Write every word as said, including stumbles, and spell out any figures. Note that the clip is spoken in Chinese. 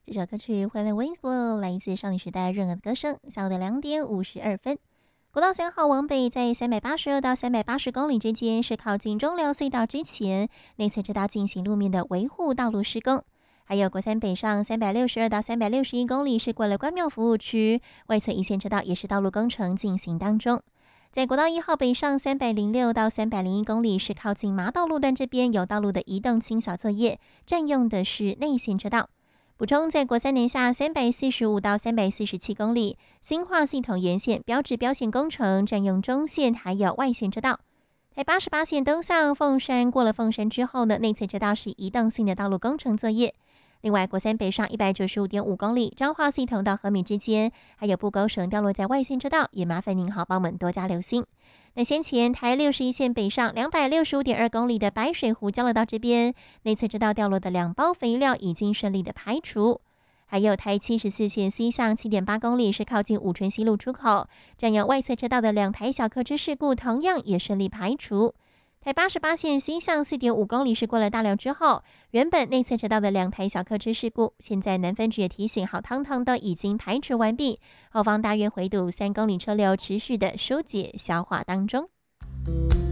这首歌曲《欢乐 Waynesboro》来自少女时代润儿的歌声。下午的两点五十二分，国道三号往北，在三百八十二到三百八十公里之间，是靠近中寮隧道之前，内侧车道进行路面的维护道路施工。还有国三北上三百六十二到三百六十一公里，是过了关庙服务区，外侧一线车道也是道路工程进行当中。在国道一号北上三百零六到三百零一公里，是靠近麻道路段这边有道路的移动清扫作业，占用的是内线车道。补充，在国三南下三百四十五到三百四十七公里，新化系统沿线标志标线工程占用中线还有外线车道。在八十八线东向凤山，过了凤山之后呢，内侧车道是移动性的道路工程作业。另外，国三北上一百九十五点五公里，彰化系统到和米之间，还有布高绳掉落在外线车道，也麻烦您好帮我们多加留心。那先前台六十一线北上两百六十五点二公里的白水湖交流道这边，内侧车道掉落的两包肥料已经顺利的排除。还有台七十四线西向七点八公里，是靠近五纯西路出口，占用外侧车道的两台小客车事故同样也顺利排除。台八十八线西向 四点五公里，是过了大寮之后，原本内侧车道的两台小客车事故，现在南分局也提醒好汤汤的已经排除完毕，后方大约回堵三公里车流持续的疏解消化当中。